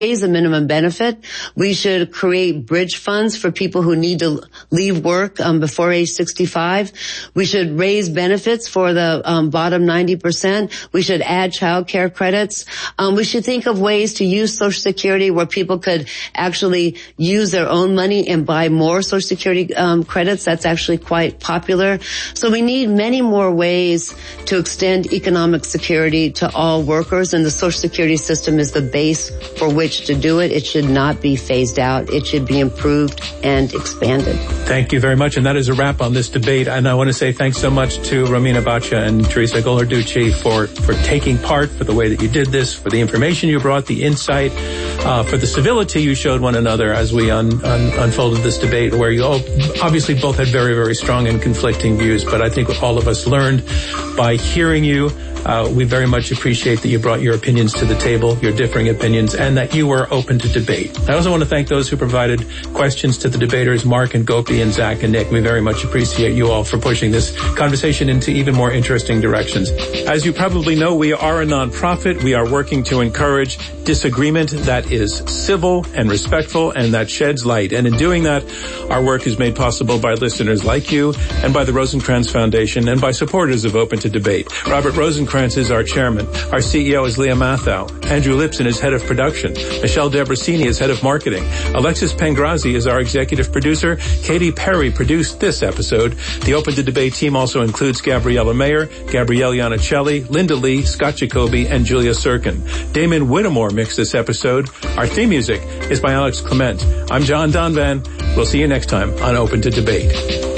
raise the minimum benefit. We should create bridge funds for people who need to leave work before age 65. We should raise benefits for the bottom 90%. We should add child care credits. We should think of ways to use Social Security where people could actually use their own money and buy more Social Security credits. That's actually quite popular. So we need many more ways to extend economic security to all workers, and the Social Security system is the base for which to do it. It should not be phased out. It should be improved and expanded. Thank you very much. And that is a wrap on this debate. And I want to say thanks so much to Romina Baccia and Teresa Ghilarducci for taking part, for the way that you did this, for the information you brought, the insight, for the civility you showed one another as we unfolded this debate, where you obviously both had very, very strong and conflicting views. But I think all of us learned by hearing you. We very much appreciate that you brought your opinions to the table, your differing opinions, and that you were open to debate. I also want to thank those who provided questions to the debaters, Mark and Gopi and Zach and Nick. We very much appreciate you all for pushing this conversation into even more interesting directions. As you probably know, we are a nonprofit. We are working to encourage disagreement that is civil and respectful and that sheds light. And in doing that, our work is made possible by listeners like you and by the Rosencrantz Foundation and by supporters of Open to Debate. Robert Rosencrantz is our chairman. Our CEO is Leah Mathau. Andrew Lipson is head of production. Michelle Debrasini is head of marketing. Alexis Pengrazi is our executive producer. Katy Perry produced this episode. The Open to Debate team also includes Gabriella Mayer, Gabrielle Iannicelli, Linda Lee, Scott Jacoby, and Julia Sirkin. Damon Whittemore mixed this episode. Our theme music is by Alex Clement. I'm John Donvan. We'll see you next time on Open to Debate.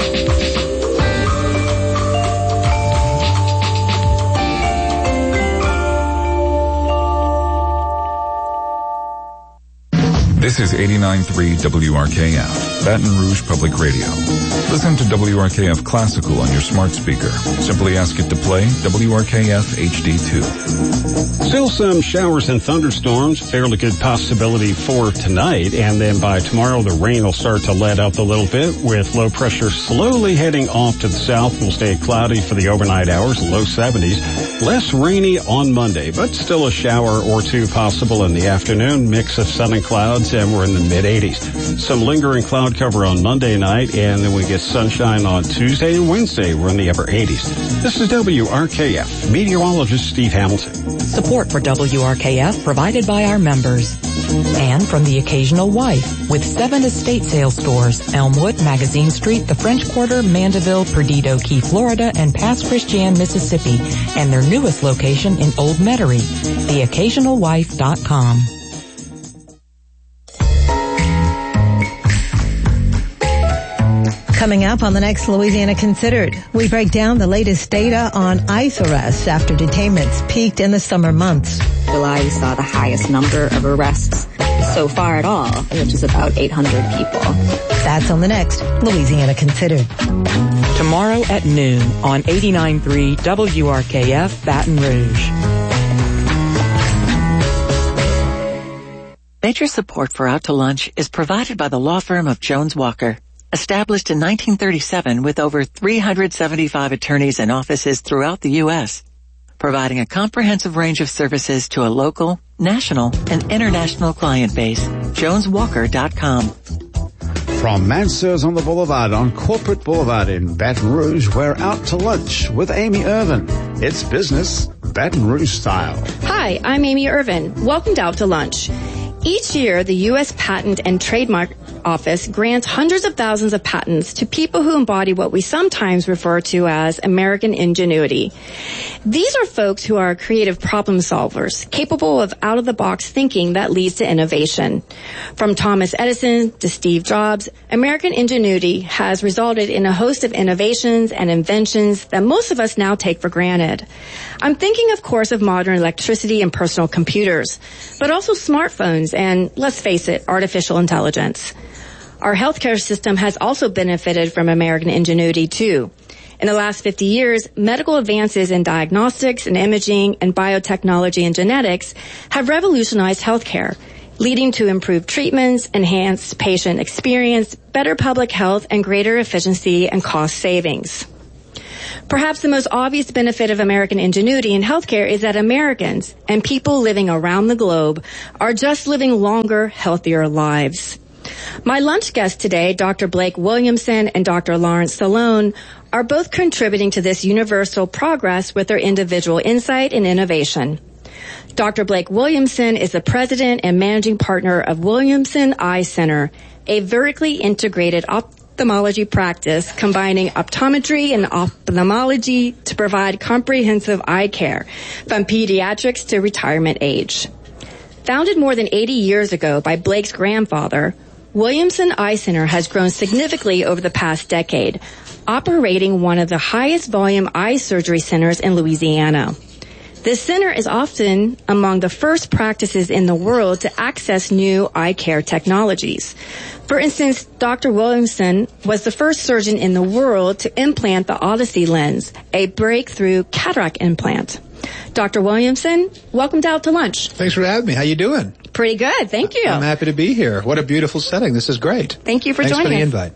This is 89.3 WRKF, Baton Rouge Public Radio. Listen to WRKF Classical on your smart speaker. Simply ask it to play WRKF HD2. Still some showers and thunderstorms, fairly good possibility for tonight, and then by tomorrow the rain will start to let up a little bit with low pressure slowly heading off to the south. We'll stay cloudy for the overnight hours, low 70s. Less rainy on Monday, but still a shower or two possible in the afternoon, mix of sun and clouds, and we're in the mid-80s. Some lingering cloud cover on Monday night, and then we get sunshine on Tuesday and Wednesday. We're in the upper 80s. This is WRKF, meteorologist Steve Hamilton. Support for WRKF provided by our members. And from The Occasional Wife, with 7 estate sale stores, Elmwood, Magazine Street, the French Quarter, Mandeville, Perdido Key, Florida, and Pass Christian, Mississippi, and their newest location in Old Metairie, theoccasionalwife.com. Coming up on the next Louisiana Considered, we break down the latest data on ICE arrests after detainments peaked in the summer months. July, we saw the highest number of arrests so far at all, which is about 800 people. That's on the next Louisiana Considered. Tomorrow at noon on 89.3 WRKF Baton Rouge. Major support for Out to Lunch is provided by the law firm of Jones Walker. Established in 1937 with over 375 attorneys and offices throughout the U.S., providing a comprehensive range of services to a local, national, and international client base. JonesWalker.com. From Mansur's on the Boulevard on Corporate Boulevard in Baton Rouge, we're Out to Lunch with Amy Irvin. It's business, Baton Rouge style. Hi, I'm Amy Irvin. Welcome to Out to Lunch. Each year, the U.S. Patent and Trademark Office grants hundreds of thousands of patents to people who embody what we sometimes refer to as American ingenuity. These are folks who are creative problem solvers, capable of out-of-the-box thinking that leads to innovation. From Thomas Edison to Steve Jobs, American ingenuity has resulted in a host of innovations and inventions that most of us now take for granted. I'm thinking, of course, of modern electricity and personal computers, but also smartphones and, let's face it, artificial intelligence. Our healthcare system has also benefited from American ingenuity, too. In the last 50 years, medical advances in diagnostics and imaging and biotechnology and genetics have revolutionized healthcare, leading to improved treatments, enhanced patient experience, better public health, and greater efficiency and cost savings. Perhaps the most obvious benefit of American ingenuity in healthcare is that Americans and people living around the globe are just living longer, healthier lives. My lunch guests today, Dr. Blake Williamson and Dr. Lawrence Salone, are both contributing to this universal progress with their individual insight and innovation. Dr. Blake Williamson is the president and managing partner of Williamson Eye Center, a vertically integrated ophthalmology practice combining optometry and ophthalmology to provide comprehensive eye care from pediatrics to retirement age. Founded more than 80 years ago by Blake's grandfather, Williamson Eye Center has grown significantly over the past decade, operating one of the highest volume eye surgery centers in Louisiana. This center is often among the first practices in the world to access new eye care technologies. For instance, Dr. Williamson was the first surgeon in the world to implant the Odyssey lens, a breakthrough cataract implant. Dr. Williamson, welcome to Out to Lunch. Thanks for having me. How you doing? Pretty good, thank you. I'm happy to be here. What a beautiful setting. This is great. Thank you for joining us. Thanks for the invite.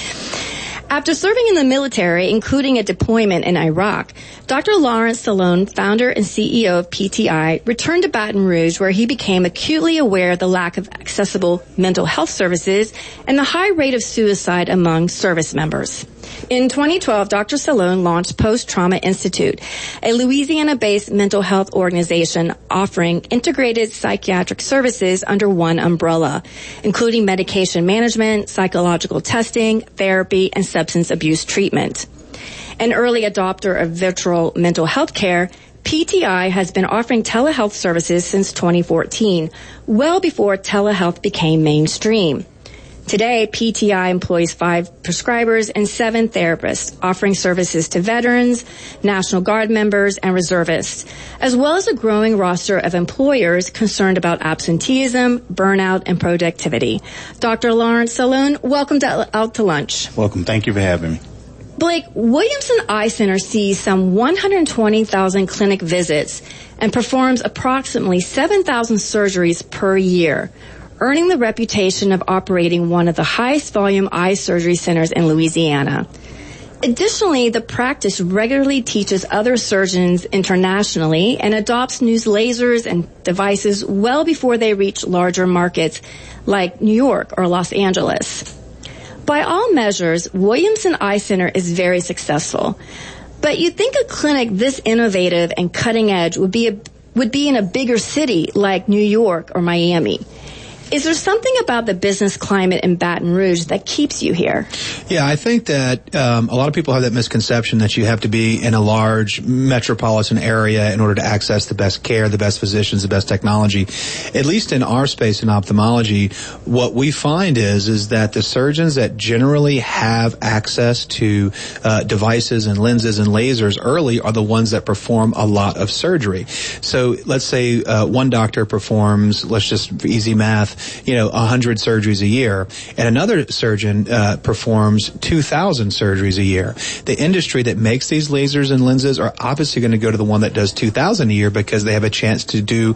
After serving in the military, including a deployment in Iraq, Dr. Lawrence Salone, founder and CEO of PTI, returned to Baton Rouge where he became acutely aware of the lack of accessible mental health services and the high rate of suicide among service members. In 2012, Dr. Salone launched Post Trauma Institute, a Louisiana-based mental health organization offering integrated psychiatric services under one umbrella, including medication management, psychological testing, therapy, and substance abuse treatment. An early adopter of virtual mental health care, PTI has been offering telehealth services since 2014, well before telehealth became mainstream. Today, PTI employs 5 prescribers and 7 therapists, offering services to veterans, National Guard members, and reservists, as well as a growing roster of employers concerned about absenteeism, burnout, and productivity. Dr. Lawrence Salone, welcome to Out to Lunch. Welcome. Thank you for having me. Blake, Williamson Eye Center sees some 120,000 clinic visits and performs approximately 7,000 surgeries per year, earning the reputation of operating one of the highest volume eye surgery centers in Louisiana. Additionally, the practice regularly teaches other surgeons internationally and adopts new lasers and devices well before they reach larger markets like New York or Los Angeles. By all measures, Williamson Eye Center is very successful. But you'd think a clinic this innovative and cutting edge would be in a bigger city like New York or Miami. Is there something about the business climate in Baton Rouge that keeps you here? Yeah, I think that a lot of people have that misconception that you have to be in a large metropolitan area in order to access the best care, the best physicians, the best technology. At least in our space in ophthalmology, what we find is that the surgeons that generally have access to devices and lenses and lasers early are the ones that perform a lot of surgery. So let's say one doctor performs, let's just for easy math, 100 surgeries a year, and another surgeon performs 2,000 surgeries a year. The industry that makes these lasers and lenses are obviously going to go to the one that does 2,000 a year because they have a chance to do,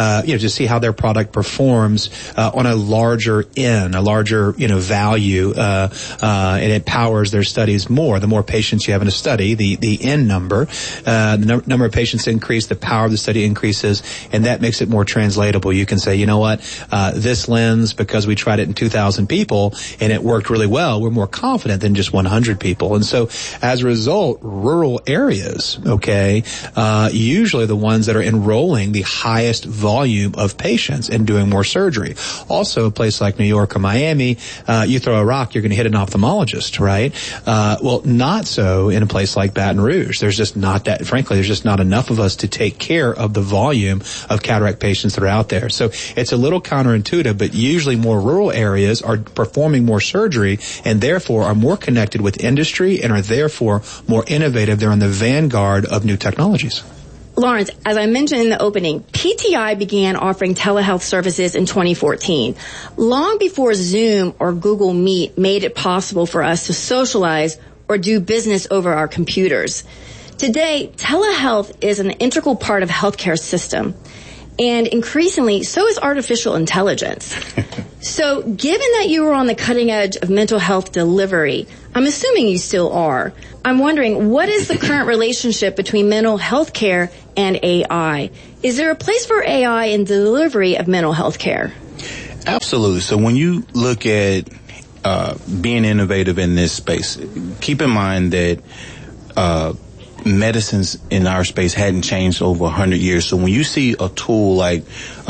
to see how their product performs on a larger value, and it powers their studies more. The more patients you have in a study, the N number, the number of patients increase, the power of the study increases, and that makes it more translatable. You can say, you know what, this lens, because we tried it in 2,000 people and it worked really well, we're more confident than just 100 people. And so as a result, rural areas, usually the ones that are enrolling the highest volume of patients and doing more surgery. Also, a place like New York or Miami, you throw a rock, you're going to hit an ophthalmologist, right? Well, not so in a place like Baton Rouge. There's just not enough of us to take care of the volume of cataract patients that are out there. So it's a little counterintuitive, but usually more rural areas are performing more surgery and therefore are more connected with industry and are therefore more innovative. They're on the vanguard of new technologies. Lawrence, as I mentioned in the opening, PTI began offering telehealth services in 2014, long before Zoom or Google Meet made it possible for us to socialize or do business over our computers. Today, telehealth is an integral part of the healthcare system. And increasingly, so is artificial intelligence. So given that you were on the cutting edge of mental health delivery, I'm assuming you still are. I'm wondering, what is the current relationship between mental health care and AI? Is there a place for AI in the delivery of mental health care? Absolutely. So when you look at being innovative in this space, keep in mind that medicines in our space hadn't changed over 100 years. So when you see a tool like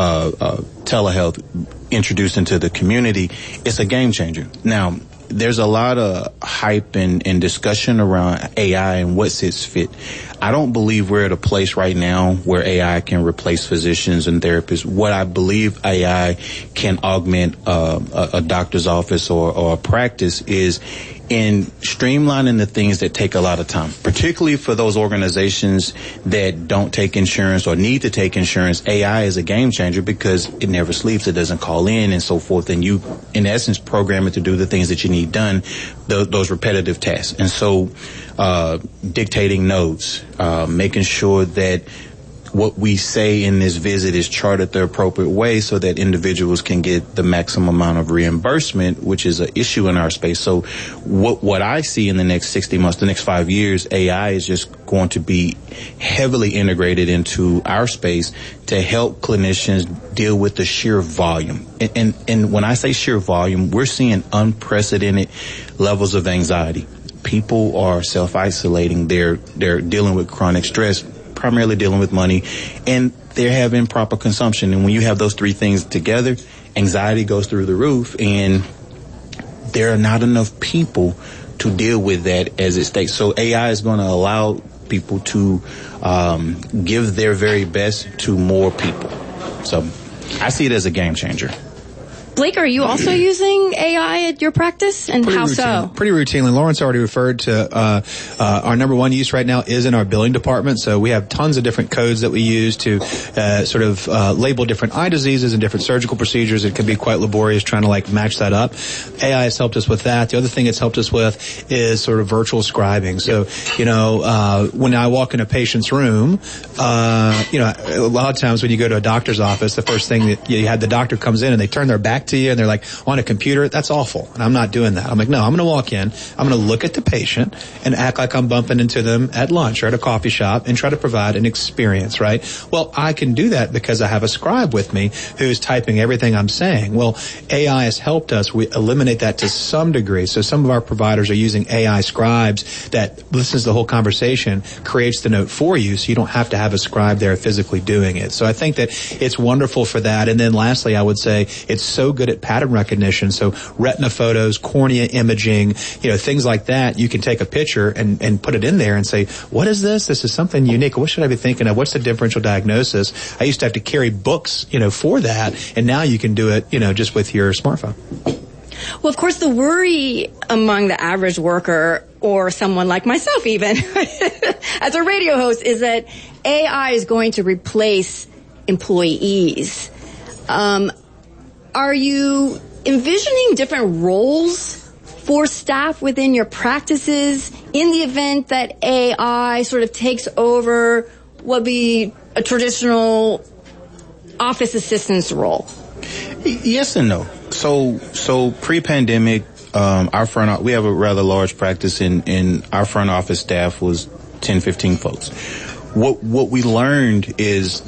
telehealth introduced into the community, it's a game changer. Now, there's a lot of hype and discussion around AI and what's its fit. I don't believe we're at a place right now where AI can replace physicians and therapists. What I believe AI can augment a doctor's office or a practice is in streamlining the things that take a lot of time, particularly for those organizations that don't take insurance or need to take insurance. AI is a game changer because it never sleeps, it doesn't call in and so forth, and you, in essence, program it to do the things that you need done, those repetitive tasks. And so dictating notes, making sure that what we say in this visit is charted the appropriate way so that individuals can get the maximum amount of reimbursement, which is an issue in our space. So what I see in the next 60 months, the next 5 years, AI is just going to be heavily integrated into our space to help clinicians deal with the sheer volume. And when I say sheer volume, we're seeing unprecedented levels of anxiety. People are self-isolating. They're dealing with chronic stress, primarily dealing with money, and they're having proper consumption. And when you have those three things together, anxiety goes through the roof, and there are not enough people to deal with that as it states. So AI is going to allow people to give their very best to more people. So I see it as a game changer. Blake, are you also using AI at your practice, and how so? Pretty routinely. Lawrence already referred to our number one use right now is in our billing department. So we have tons of different codes that we use to sort of label different eye diseases and different surgical procedures. It can be quite laborious trying to like match that up. AI has helped us with that. The other thing it's helped us with is sort of virtual scribing. So, when I walk in a patient's room, a lot of times when you go to a doctor's office, the first thing that you had, the doctor comes in and they turn their back to you and they're like, on a computer, that's awful. And I'm not doing that. I'm like, no, I'm going to walk in, I'm going to look at the patient and act like I'm bumping into them at lunch or at a coffee shop and try to provide an experience, right? Well, I can do that because I have a scribe with me who's typing everything I'm saying. Well, AI has helped us. We eliminate that to some degree. So some of our providers are using AI scribes that listens to the whole conversation, creates the note for you, so you don't have to have a scribe there physically doing it. So I think that it's wonderful for that. And then lastly, I would say it's so good at pattern recognition. So retina photos, cornea imaging, things like that. You can take a picture and put it in there and say, what is this? This is something unique. What should I be thinking of? What's the differential diagnosis? I used to have to carry books, for that. And now you can do it, just with your smartphone. Well, of course, the worry among the average worker or someone like myself even as a radio host is that AI is going to replace employees. Are you envisioning different roles for staff within your practices in the event that AI sort of takes over what would be a traditional office assistant's role? Yes and no. So pre-pandemic, we have a rather large practice, and our front office staff was 10, 15 folks. What we learned is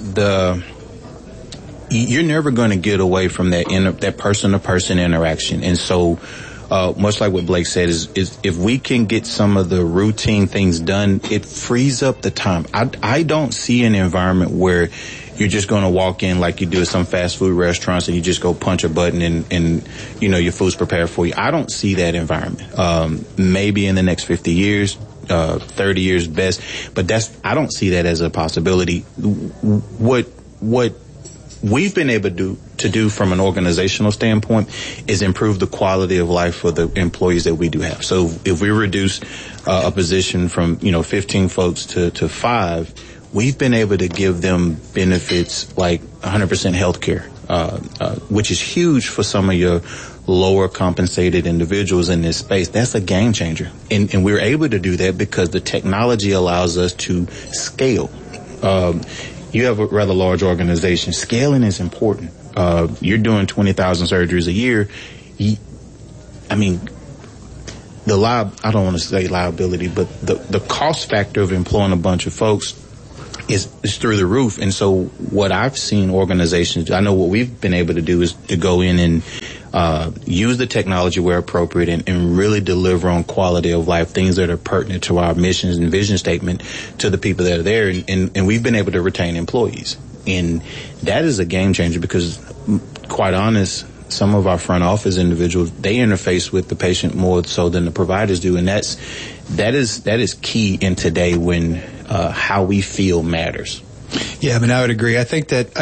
you're never going to get away from that person-to-person interaction. And so, much like what Blake said, is if we can get some of the routine things done, it frees up the time. I don't see an environment where you're just going to walk in like you do at some fast food restaurants and you just go punch a button and your food's prepared for you. I don't see that environment. Maybe in the next 50 years, 30 years best, but I don't see that as a possibility. What we've been able to do from an organizational standpoint is improve the quality of life for the employees that we do have. So if we reduce a position from 15 folks to 5, we've been able to give them benefits like 100% health care, which is huge for some of your lower compensated individuals in this space. That's a game changer. And we're able to do that because the technology allows us to scale. You have a rather large organization. Scaling is important. You're doing 20,000 surgeries a year. I don't want to say liability, but the cost factor of employing a bunch of folks is through the roof. And so what I've seen organizations do, I know what we've been able to do is to go in and use the technology where appropriate and really deliver on quality of life, things that are pertinent to our missions and vision statement to the people that are there. And we've been able to retain employees. And that is a game changer because, quite honest, some of our front office individuals, they interface with the patient more so than the providers do. And that is key in today when how we feel matters. Yeah, I mean, I would agree. I think that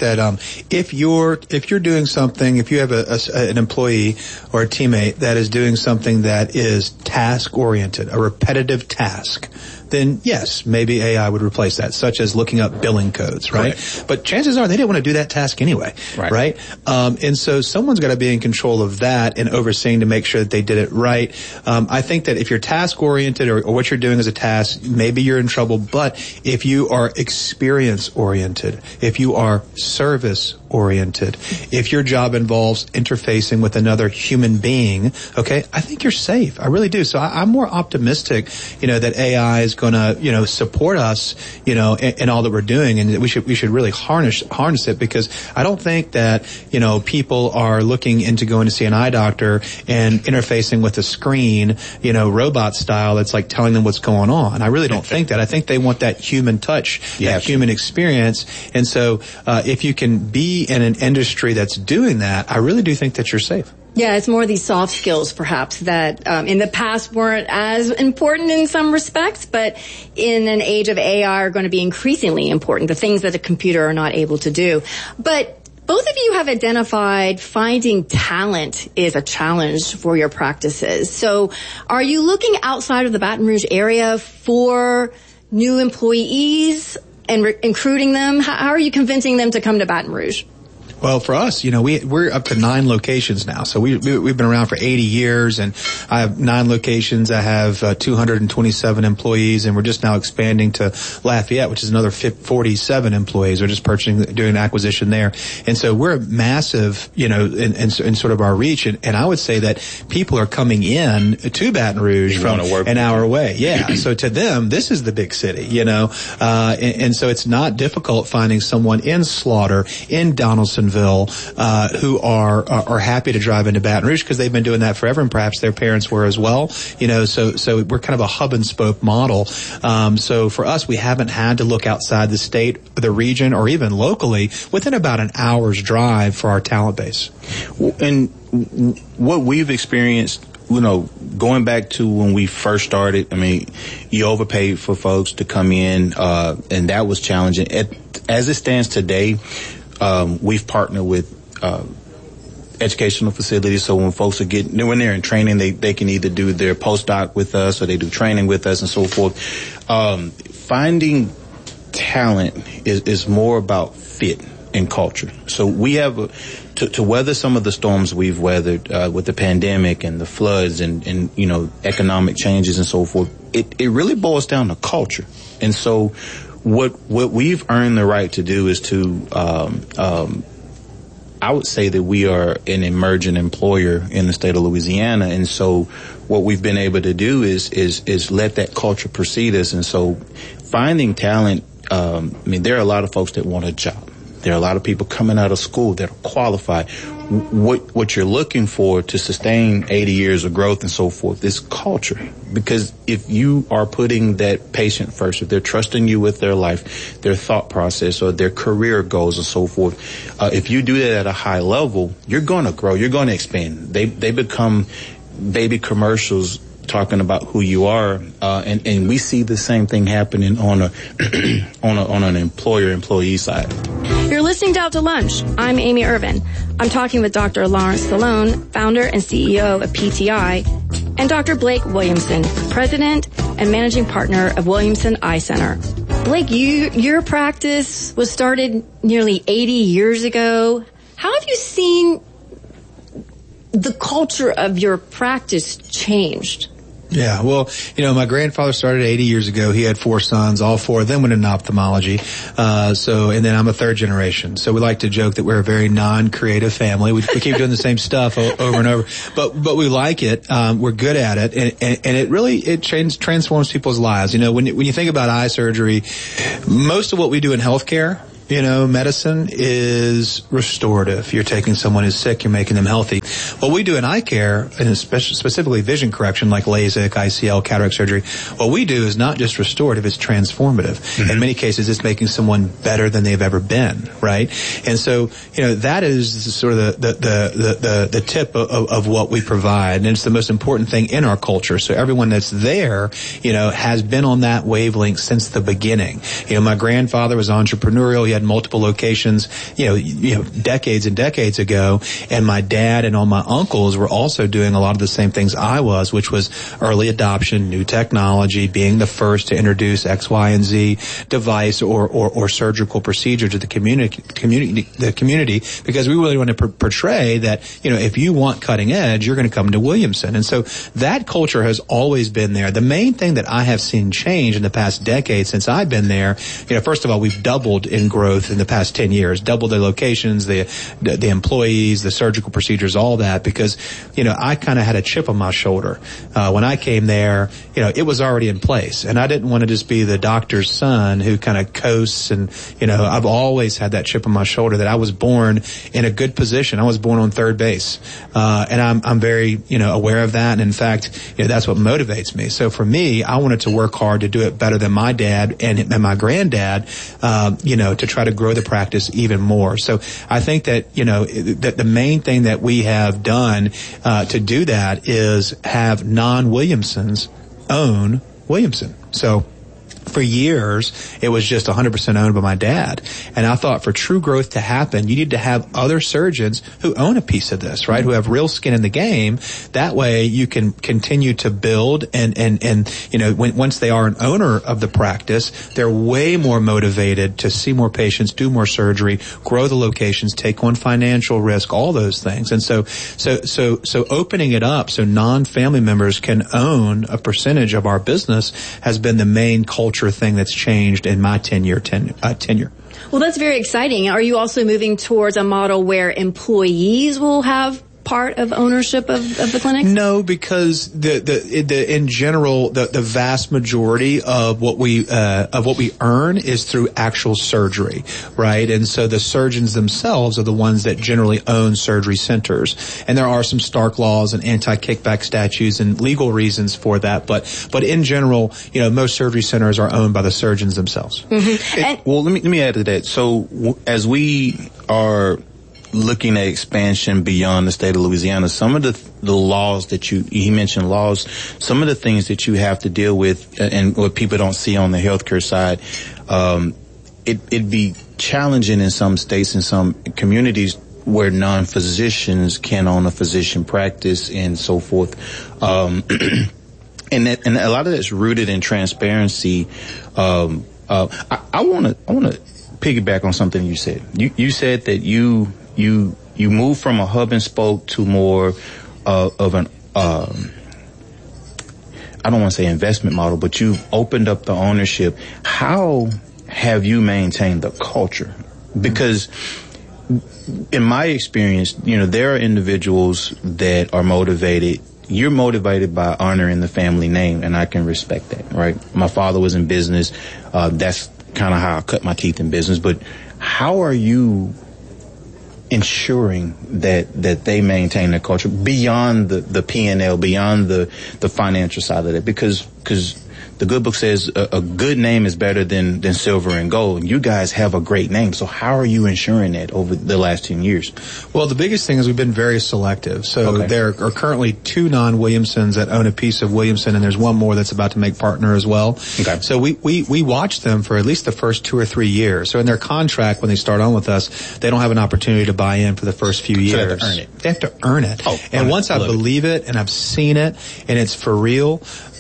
if you're doing something, if you have an employee or a teammate that is doing something that is task oriented, a repetitive task, then yes, maybe AI would replace that, such as looking up billing codes, right? But chances are they didn't want to do that task anyway, right? And so someone's got to be in control of that and overseeing to make sure that they did it right. I think that if you're task oriented or what you're doing as a task, maybe you're in trouble. But if you are experience oriented, if you are service oriented, if your job involves interfacing with another human being, okay, I think you're safe. I really do. So I'm more optimistic, that AI is going to, support us, in all that we're doing, and we should really harness it, because I don't think that, people are looking into going to see an eye doctor and interfacing with a screen, robot style that's like telling them what's going on. I really don't think that. I think they want that human touch, that human experience. And so, if you can be in an industry that's doing that, I really do think that you're safe. Yeah, it's more these soft skills, perhaps, that in the past weren't as important in some respects, but in an age of AI are going to be increasingly important, the things that a computer are not able to do. But both of you have identified finding talent is a challenge for your practices. So are you looking outside of the Baton Rouge area for new employees and recruiting them? How are you convincing them to come to Baton Rouge? Well, for us, we're up to 9 locations now. So we've been around for 80 years, and I have 9 locations. I have 227 employees, and we're just now expanding to Lafayette, which is another 47 employees. We're just doing an acquisition there. And so we're massive, in sort of our reach. And I would say that people are coming in to Baton Rouge from an hour away. Yeah. So to them, this is the big city, and so it's not difficult finding someone in Slaughter, in Donaldsonville, who are happy to drive into Baton Rouge because they've been doing that forever, and perhaps their parents were as well. So we're kind of a hub and spoke model. So for us, we haven't had to look outside the state, the region, or even locally within about an hour's drive for our talent base. And what we've experienced, going back to when we first started, I mean, you overpaid for folks to come in, and that was challenging. As it stands today, we've partnered with educational facilities, so when folks when they're in training, they can either do their postdoc with us or they do training with us and so forth. Finding talent is more about fit and culture. So we have to weather some of the storms we've weathered with the pandemic and the floods and economic changes and so forth. It really boils down to culture. And so what we've earned the right to do is to I would say that we are an emerging employer in the state of Louisiana, and so what we've been able to do is let that culture precede us. And so finding talent, there are a lot of folks that want a job. There are a lot of people coming out of school that are qualified. What you're looking for to sustain 80 years of growth and so forth is culture. Because if you are putting that patient first, if they're trusting you with their life, their thought process, or their career goals and so forth, if you do that at a high level, you're going to grow, you're going to expand. They become baby commercials talking about who you are, and we see the same thing happening on an employer-employee side. You're listening to Out to Lunch. I'm Amy Irvin. I'm talking with Dr. Lawrence Stallone, founder and CEO of PTI, and Dr. Blake Williamson, president and managing partner of Williamson Eye Center. Blake, your practice was started nearly 80 years ago. How have you seen the culture of your practice changed? Yeah, well, my grandfather started 80 years ago. He had 4 sons. All 4 of them went into ophthalmology. And then I'm a 3rd generation. So we like to joke that we're a very non-creative family. We keep doing the same stuff over and over. But we like it. We're good at it. And it really, transforms people's lives. When you think about eye surgery, most of what we do in healthcare, medicine is restorative. You're taking someone who's sick, you're making them healthy. What we do in eye care, and specifically vision correction like LASIK, ICL, cataract surgery, what we do is not just restorative, it's transformative. Mm-hmm. In many cases, it's making someone better than they've ever been, right? And so, that is sort of the tip of what we provide. And it's the most important thing in our culture. So everyone that's there, has been on that wavelength since the beginning. My grandfather was entrepreneurial. He had multiple locations, decades and decades ago. And my dad and all my uncles were also doing a lot of the same things I was, which was early adoption, new technology, being the first to introduce X, Y, and Z device or surgical procedure to the community, because we really want to portray that, if you want cutting edge, you're going to come to Williamson. And so that culture has always been there. The main thing that I have seen change in the past decade since I've been there, first of all, we've doubled in growth in the past 10 years, doubled the locations, the employees, the surgical procedures, all that, because, I kind of had a chip on my shoulder. When I came there, it was already in place, and I didn't want to just be the doctor's son who kind of coasts, and, I've always had that chip on my shoulder that I was born in a good position. I was born on third base. And I'm very, aware of that. And in fact, that's what motivates me. So for me, I wanted to work hard to do it better than my dad and my granddad, to try to grow the practice even more. So I think that, that the main thing that we have done, to do that is have non-Williamsons own Williamson. So for years, it was just 100% owned by my dad. And I thought for true growth to happen, you need to have other surgeons who own a piece of this, right? Who have real skin in the game. That way you can continue to build and once they are an owner of the practice, they're way more motivated to see more patients, do more surgery, grow the locations, take on financial risk, all those things. And so opening it up so non-family members can own a percentage of our business has been the main culture thing that's changed in my tenure. Well, that's very exciting. Are you also moving towards a model where employees will have part of ownership of the clinic? No, because in general the vast majority of what we earn is through actual surgery, right? And so the surgeons themselves are the ones that generally own surgery centers. And there are some Stark laws and anti-kickback statutes and legal reasons for that, but in general, most surgery centers are owned by the surgeons themselves. Mm-hmm. Well, let me add to that. So as we are looking at expansion beyond the state of Louisiana, some of the laws that he mentioned laws, some of the things that you have to deal with and what people don't see on the healthcare side, it'd be challenging in some states and some communities where non-physicians can own a physician practice and so forth. And a lot of that's rooted in transparency. I want to piggyback on something you said. You said that you move from a hub and spoke to more of an I don't want to say investment model, but you've opened up the ownership. How have you maintained the culture? Because in my experience, there are individuals that are motivated. You're motivated by honoring the family name, and I can respect that, right? My father was in business. That's kind of how I cut my teeth in business. But how are you ensuring that they maintain their culture beyond the P&L, beyond the financial side of it? Because the good book says a good name is better than silver and gold. And you guys have a great name. So how are you ensuring that over the last 10 years? Well, the biggest thing is we've been very selective. So there are currently 2 non-Williamsons that own a piece of Williamson, and there's one more that's about to make partner as well. Okay. So we watch them for at least the first 2 or 3 years. So in their contract, when they start on with us, they don't have an opportunity to buy in for the first few years. So they have to earn it. They have to earn it. And once I believe it and I've seen it and it's for real,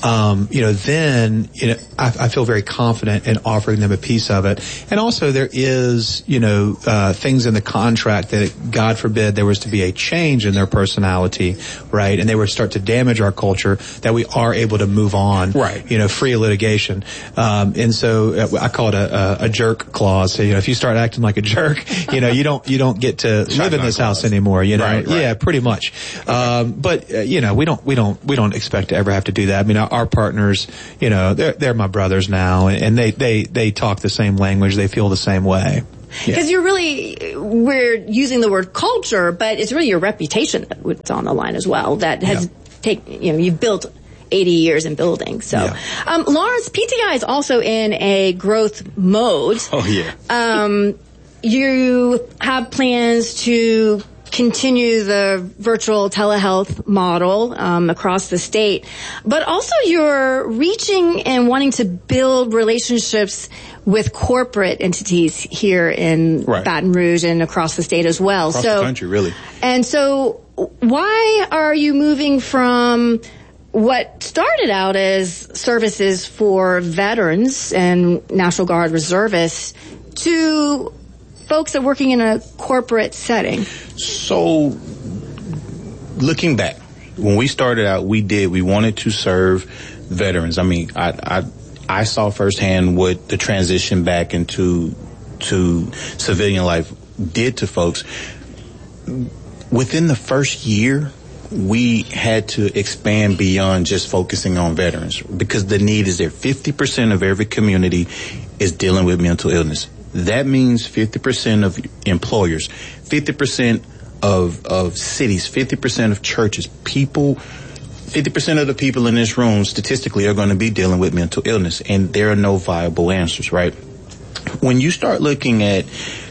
then, I feel very confident in offering them a piece of it. And also there is, things in the contract that, God forbid, there was to be a change in their personality, right? And they would start to damage our culture, that we are able to move on, right? Free of litigation. And so I call it a jerk clause. So, if you start acting like a jerk, you don't get to live in this house anymore, Right. Yeah, pretty much. But we don't expect to ever have to do that. I mean, our partners, they're my brothers now, and they talk the same language. They feel the same way. Because we're using the word culture, but it's really your reputation that's on the line as well. That has you've built 80 years in building. So, Lawrence, PTI is also in a growth mode. Oh, yeah. You have plans to continue the virtual telehealth model across the state, but also you're reaching and wanting to build relationships with corporate entities here in Baton Rouge and across the state as well. Across the country, really. And so why are you moving from what started out as services for veterans and National Guard reservists to folks that are working in a corporate setting? So, looking back, when we started out, we wanted to serve veterans. I mean, I saw firsthand what the transition back into civilian life did to folks. Within the first year, we had to expand beyond just focusing on veterans because the need is there. 50% of every community is dealing with mental illness. That means 50% of employers, 50% of cities, 50% of churches, 50% of the people in this room statistically are going to be dealing with mental illness, and there are no viable answers, right? When you start looking at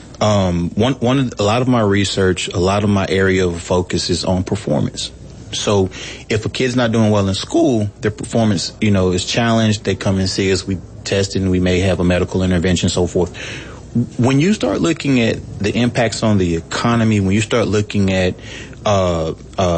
a lot of my research, a lot of my area of focus is on performance. So if a kid's not doing well in school, their performance, is challenged. They come and see us, we test and we may have a medical intervention, so forth. When you start looking at the impacts on the economy, when you start looking at the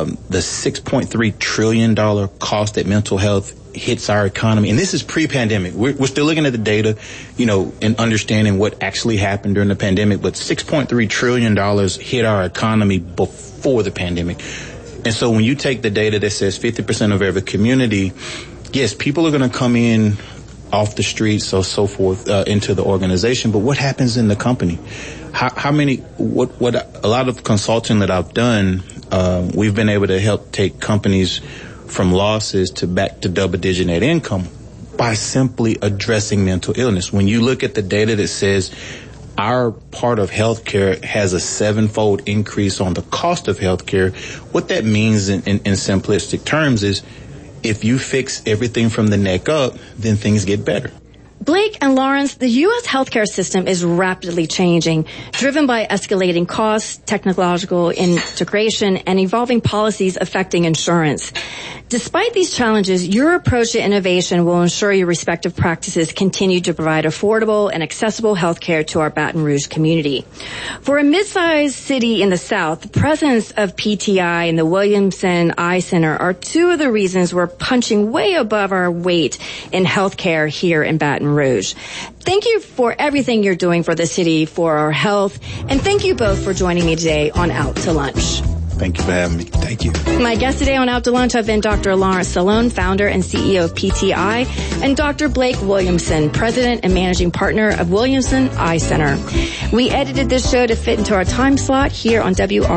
$6.3 trillion cost that mental health hits our economy, and this is pre-pandemic. We're still looking at the data, and understanding what actually happened during the pandemic, but $6.3 trillion hit our economy before the pandemic. And so when you take the data that says 50% of every community, yes, people are going to come in off the streets or so forth into the organization, but what happens in the company? What a lot of consulting that I've done, we've been able to help take companies from losses to back to double-digit net income by simply addressing mental illness. When you look at the data that says our part of healthcare has a 7-fold increase on the cost of healthcare, what that means in simplistic terms is if you fix everything from the neck up, then things get better. Blake and Lawrence, the U.S. healthcare system is rapidly changing, driven by escalating costs, technological integration, and evolving policies affecting insurance. Despite these challenges, your approach to innovation will ensure your respective practices continue to provide affordable and accessible healthcare to our Baton Rouge community. For a mid-sized city in the South, the presence of PTI and the Williamson Eye Center are two of the reasons we're punching way above our weight in healthcare here in Baton Rouge. Thank you for everything you're doing for the city, for our health, and thank you both for joining me today on Out to Lunch. Thank you for having me. Thank you. My guests today on Out to Lunch have been Dr. Lawrence Salone, founder and CEO of PTI, and Dr. Blake Williamson, president and managing partner of Williamson Eye Center. We edited this show to fit into our time slot here on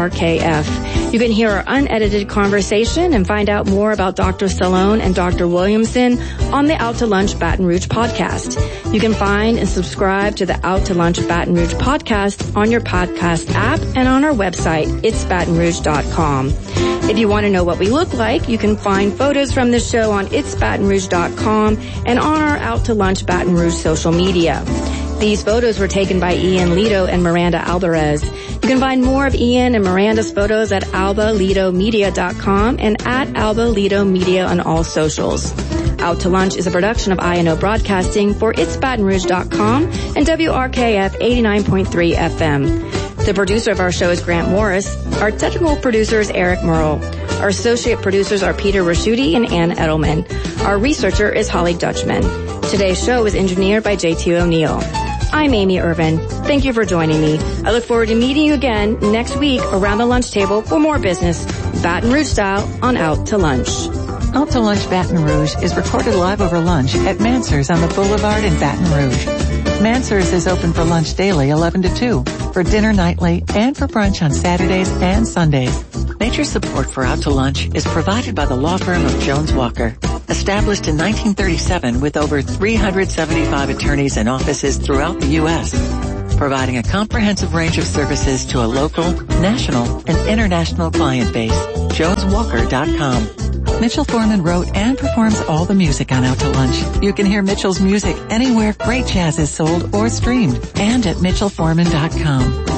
WRKF. You can hear our unedited conversation and find out more about Dr. Salone and Dr. Williamson on the Out to Lunch Baton Rouge podcast. You can find and subscribe to the Out to Lunch Baton Rouge podcast on your podcast app and on our website, itsbatonrouge.com. If you want to know what we look like, you can find photos from this show on itsbatonrouge.com and on our Out to Lunch Baton Rouge social media. These photos were taken by Ian Lito and Miranda Alvarez. You can find more of Ian and Miranda's photos at albalitomedia.com and at albalitomedia on all socials. Out to Lunch is a production of INO Broadcasting for itsbatonrouge.com and WRKF 89.3 FM. The producer of our show is Grant Morris. Our technical producer is Eric Merle. Our associate producers are Peter Raschuti and Ann Edelman. Our researcher is Holly Dutchman. Today's show was engineered by JT O'Neill. I'm Amy Irvin. Thank you for joining me. I look forward to meeting you again next week around the lunch table for more business, Baton Rouge style, on Out to Lunch. Out to Lunch Baton Rouge is recorded live over lunch at Mansur's on the Boulevard in Baton Rouge. Mansur's is open for lunch daily 11 to 2, for dinner nightly, and for brunch on Saturdays and Sundays. Major support for Out to Lunch is provided by the law firm of Jones Walker. Established in 1937 with over 375 attorneys and offices throughout the U.S., providing a comprehensive range of services to a local, national, and international client base. JonesWalker.com. Mitchell Foreman wrote and performs all the music on Out to Lunch. You can hear Mitchell's music anywhere great jazz is sold or streamed, and at MitchellForeman.com.